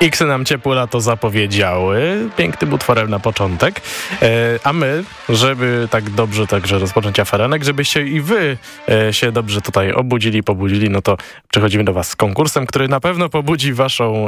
Iksy nam ciepłe lato zapowiedziały. Pięknym utworem na początek. A my, żeby tak dobrze także rozpocząć aferenek, żebyście i wy się dobrze tutaj pobudzili, no to przechodzimy do was z konkursem, który na pewno pobudzi waszą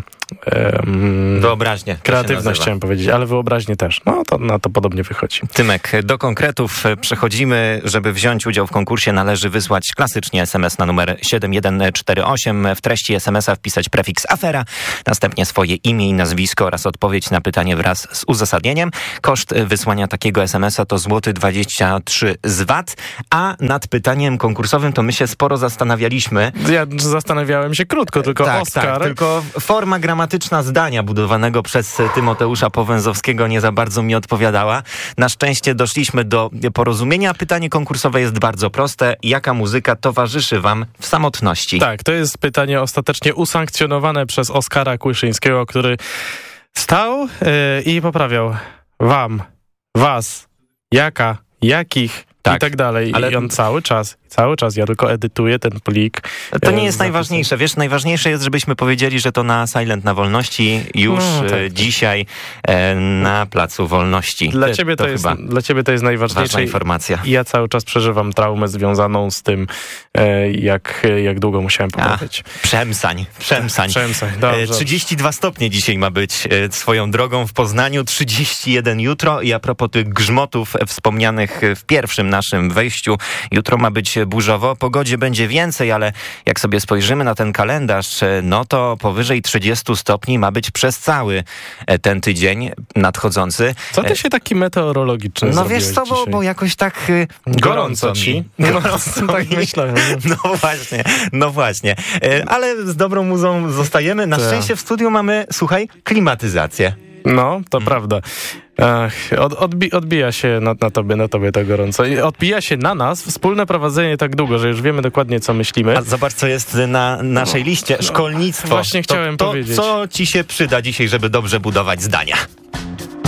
wyobraźnię. Kreatywność chciałem powiedzieć, ale wyobraźnię też. No to na to podobnie wychodzi. Tymek, do konkretów przechodzimy. Żeby wziąć udział w konkursie, należy wysłać klasycznie SMS na numer 7148. W treści SMS-a wpisać prefiks afera, następnie swoje imię i nazwisko oraz odpowiedź na pytanie wraz z uzasadnieniem. Koszt wysłania takiego SMS-a to złoty 23 z VAT, a nad pytaniem konkursowym to my się sporo zastanawialiśmy. Ja zastanawiałem się krótko, tylko Oskar. Tak, tylko forma gramatyczna zdania budowanego przez Tymoteusza Powęzowskiego nie za bardzo mi odpowiadała. Na szczęście doszliśmy do porozumienia. Pytanie konkursowe jest bardzo proste. Jaka muzyka towarzyszy wam w samotności? Tak, to jest pytanie ostatecznie usankcjonowane przez Oskara Kłyszyńskiego, który stał i poprawiał was, jakich i tak dalej. Ale... I on cały czas, ja tylko edytuję ten plik. To nie jest najważniejsze. Wiesz, najważniejsze jest, żebyśmy powiedzieli, że to na Silent na Wolności już dzisiaj na Placu Wolności. Dla ciebie to jest najważniejsze. Ważna informacja. I ja cały czas przeżywam traumę związaną z tym, jak długo musiałem poprawiać. Przemsań. Dobrze. 32 stopnie dzisiaj ma być swoją drogą w Poznaniu, 31 jutro i a propos tych grzmotów wspomnianych w pierwszym naszym wejściu, jutro ma być burzowo. Pogodzie będzie więcej, ale jak sobie spojrzymy na ten kalendarz, no to powyżej 30 stopni ma być przez cały ten tydzień nadchodzący. Co ty się taki meteorologiczny zrobiłeś wiesz co, bo jakoś tak gorąco ci. Tak myślałem. No właśnie. Ale z dobrą muzą zostajemy. Na szczęście w studiu mamy, słuchaj, klimatyzację. No, to prawda. Odbija się na tobie to gorąco. I odbija się na nas wspólne prowadzenie tak długo, że już wiemy dokładnie, co myślimy. A zobacz, co jest na naszej liście. Szkolnictwo. Właśnie chciałem powiedzieć. Co ci się przyda dzisiaj, żeby dobrze budować zdania?